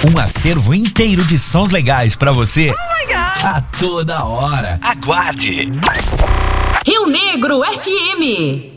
Um acervo inteiro de sons legais pra você a toda hora. Aguarde. Rio Negro FM.